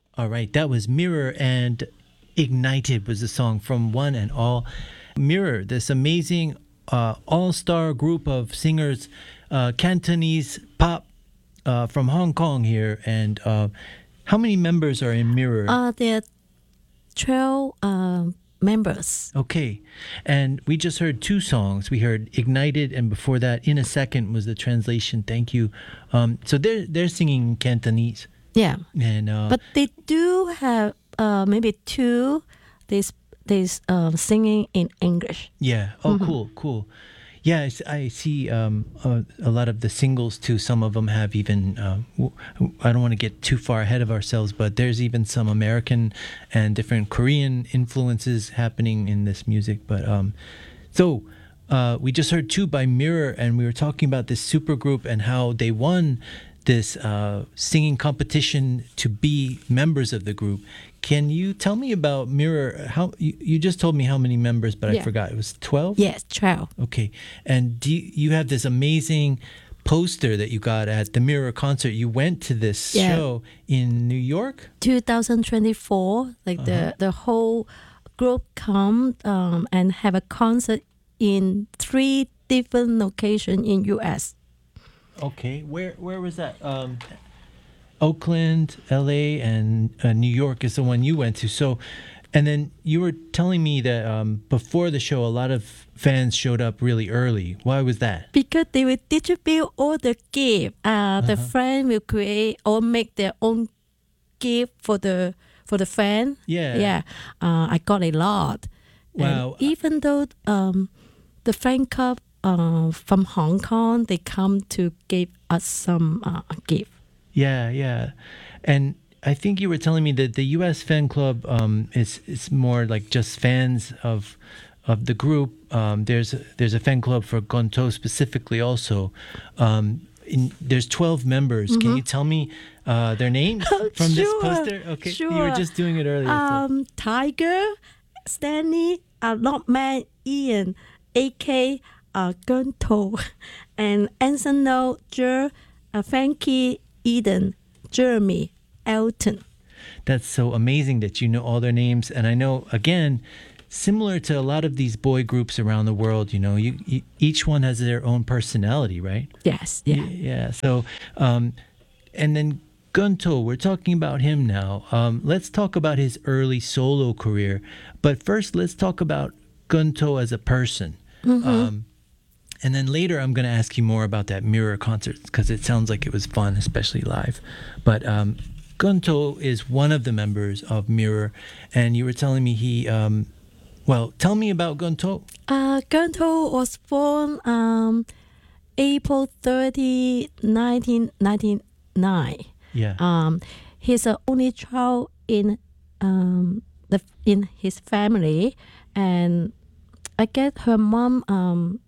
All right, that was Mirror and Ignited was the song from One and All. Mirror, this amazing all-star group of singers, Cantonese pop from Hong Kong here. And how many members are in Mirror? There are 12 members. Okay, and we just heard two songs. We heard Ignited, and before that, In a Second was the translation. Thank you. So they're singing Cantonese. Yeah. And But they do have maybe two singing in English. yeah. Oh, cool. Yeah, I see a lot of the singles too. Some of them have even, I don't want to get too far ahead of ourselves, but there's even some American and different Korean influences happening in this music. But so we just heard two by Mirror, and we were talking about this supergroup and how they won this singing competition to be members of the group. Can you tell me about Mirror? How you just told me how many members, but I Yeah. forgot. It was 12? Yes, 12. Okay. And you have this amazing poster that you got at the Mirror concert. You went to this Yeah. show in New York? 2024, like the whole group come and have a concert in 3 different locations in US. Okay. Where was that? Oakland, LA, and New York is the one you went to. So, and then you were telling me that before the show, a lot of fans showed up really early. Why was that? Because they will distribute all the gift. The friend will create or make their own gift for the fan. Yeah. Yeah. I got a lot. Wow. And even though the fan club from Hong Kong, they come to give us some gift. Yeah. And I think you were telling me that the U.S. fan club is more like just fans of the group. There's a fan club for Gonto specifically also. There's 12 members. Can you tell me their names from this Sure, poster? Okay, you were sure. just doing it earlier. so- Tiger, Stanley, Lockman, Ian, AK, Gunto, and Anson No, Jer, Frankie, Eden, Jeremy, Elton. That's so amazing that you know all their names. And I know, again, similar to a lot of these boy groups around the world, you each one has their own personality, right? Yes, yeah. Yeah. So, and then Gunto, we're talking about him now. Let's talk about his early solo career. But first, let's talk about Gunto as a person. And then later, I'm going to ask you more about that Mirror concert because it sounds like it was fun, especially live. But Gunto is one of the members of Mirror. And you were telling me tell me about Gunto. Gunto was born April 30, 1999. Yeah. He's the only child in his family, and I guess her mom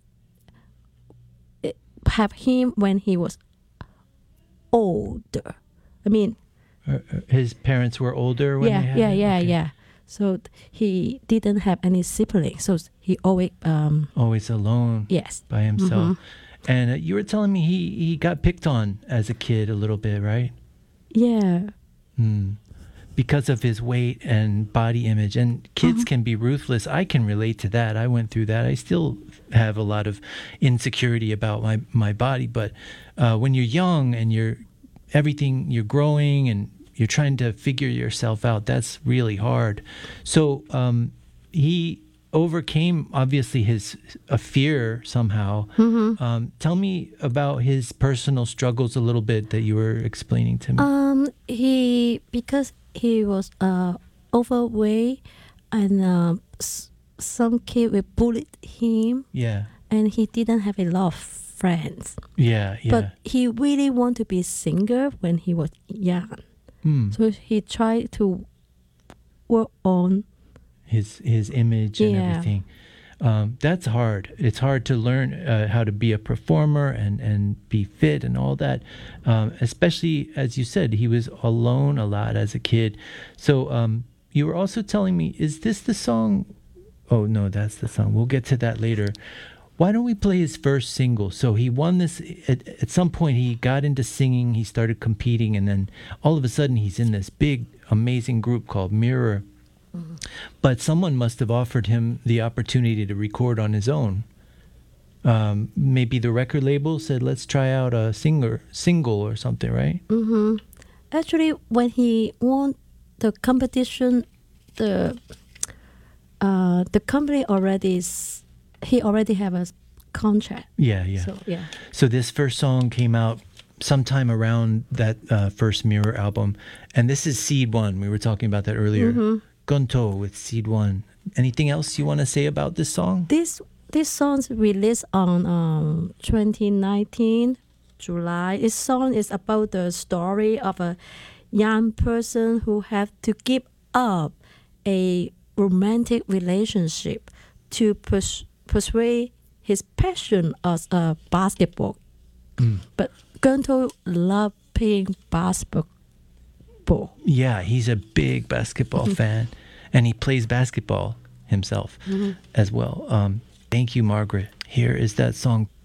have him when he was older. I mean, His parents were older when they had him? Okay. yeah. So he didn't have any siblings, so he always Always alone yes. by himself. And you were telling me he got picked on as a kid a little bit, right? Yeah. Because of his weight and body image. And kids can be ruthless. I can relate to that. I went through that. I still have a lot of insecurity about my body. But when you're young and you're growing and you're trying to figure yourself out, that's really hard. So he overcame, obviously, a fear somehow. Tell me about his personal struggles a little bit that you were explaining to me. Because he was overweight, and some kid will bully him, Yeah. and he didn't have a lot of friends. Yeah. But he really wanted to be a singer when he was young. So he tried to work on his image and Yeah. everything. That's hard. It's hard to learn how to be a performer and be fit and all that. Especially, as you said, he was alone a lot as a kid. So you were also telling me, is this the song? Oh, no, that's the song. We'll get to that later. Why don't we play his first single? So he won this at some point. He got into singing. He started competing, and then all of a sudden, he's in this big, amazing group called Mirror. But someone must have offered him the opportunity to record on his own. Maybe the record label said, "Let's try out a single or something," right? Actually, when he won the competition, the company he already have a contract. Yeah, yeah. So yeah. So this first song came out sometime around that first Mirror album, and this is Seed One. We were talking about that earlier. Gonto with Seed One. Anything else you want to say about this song? This song's released on 2019 July. This song is about the story of a young person who have to give up a romantic relationship to pursue his passion as a basketball. But Gonto loved playing basketball. Yeah, he's a big basketball fan, and he plays basketball himself as well. Thank you, Margaret. Here is that song